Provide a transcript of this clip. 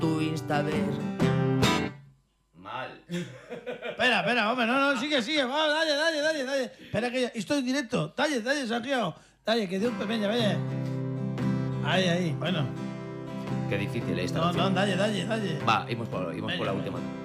tu Insta ver. Mal. Espera, hombre, no, sigue, va, dale. Espera que estoy en directo, dale, Santiago, dale, que Dios te peña, vaya. Ahí, bueno. Qué difícil esta. No, dale. Va, imos por la última.